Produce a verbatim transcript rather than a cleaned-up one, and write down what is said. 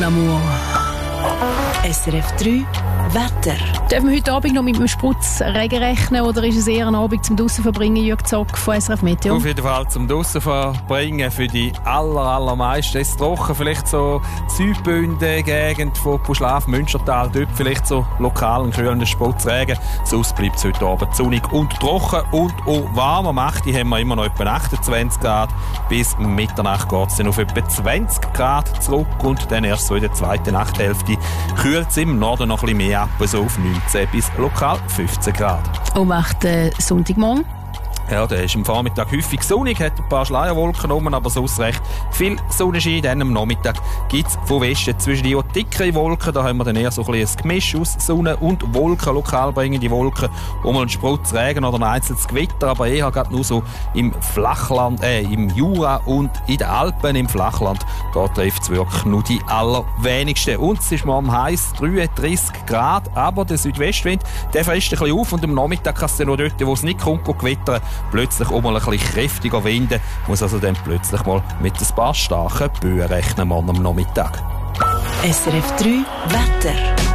L'amour. S R F drei Wetter. Dürfen wir heute Abend noch mit dem Sputzregen rechnen oder ist es eher ein Abend zum draussen verbringen, Jürg Zock von S R F Meteo? Auf jeden Fall zum draussen verbringen für die aller, allermeisten. Es ist trocken, vielleicht so Südbünden, Gegend von Puschlaf, Münstertal, dort vielleicht so lokal einen kühlenden Sputzregen. Sonst bleibt es heute Abend sonnig und trocken und auch warm. Am acht haben wir immer noch etwa achtundzwanzig Grad. Bis Mitternacht geht es dann auf etwa zwanzig Grad zurück und dann erst so in der zweiten Nachthälfte kühlt es im Norden noch ein bisschen mehr ab, so auf neunzehn bis lokal fünfzehn Grad. Und macht äh, Sonntagmorgen? Ja, der ist am Vormittag häufig sonnig, hat ein paar Schleierwolken rum, aber sonst recht viel Sonnenschein. Dann am Nachmittag gibt es von Westen zwischen die dickere Wolken. Da haben wir dann eher so ein, ein Gemisch aus Sonne und Wolken, lokal bringende Wolken. Auch mal ein Sprutz Regen oder ein einzelnes Gewitter, aber eher gerade nur so im Flachland, äh, im Jura und in den Alpen im Flachland. Da trifft es wirklich nur die allerwenigsten. Und es ist morgen heiß, dreiunddreissig Grad, aber der Südwestwind, der frisst ein bisschen auf und am Nachmittag kann es dann noch dort, wo es nicht kommt, gewittern, plötzlich auch mal ein bisschen kräftiger winden, muss also dann plötzlich mal mit ein paar starken Böen rechnen morgen am Nachmittag. S R F drei Wetter.